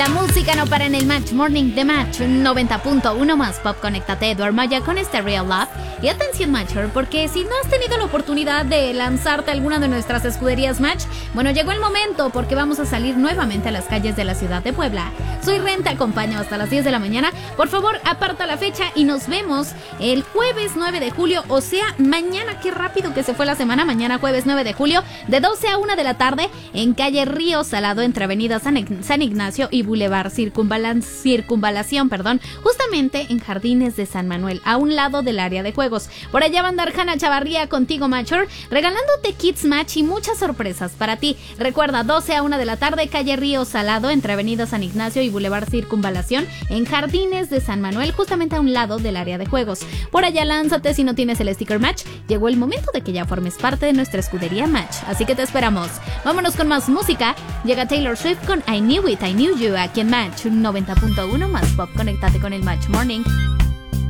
La música no para en el Match Morning de Match 90.1 más Pop. Conéctate, Edward Maya con este Real Love. Y atención, Matcher, porque si no has tenido la oportunidad de lanzarte a alguna de nuestras escuderías Match, bueno, llegó el momento porque vamos a salir nuevamente a las calles de la ciudad de Puebla. Soy Ren, te acompaño hasta las 10 de la mañana. Por favor, aparta la fecha y nos vemos el jueves 9 de julio, o sea, mañana. Qué rápido que se fue la semana. Mañana jueves 9 de julio, de 12 a 1 de la tarde, en calle Río Salado, entre avenida San Ignacio y Boulevard Circunvalación, justamente en Jardines de San Manuel, a un lado del área de juegos. Por allá va a andar Hanna Chavarría contigo, Matcher, regalándote kits Match y muchas sorpresas para ti. Recuerda, 12 a 1 de la tarde, calle Río Salado, entre avenida San Ignacio y Boulevard Circunvalación, en Jardines de San Manuel, justamente a un lado del área de juegos. Por allá lánzate si no tienes el sticker Match. Llegó el momento de que ya formes parte de nuestra escudería Match, así que te esperamos. Vámonos con más música. Llega Taylor Swift con I Knew It, I Knew You, aquí en Match 90.1 más Pop. Conéctate con el Match Morning.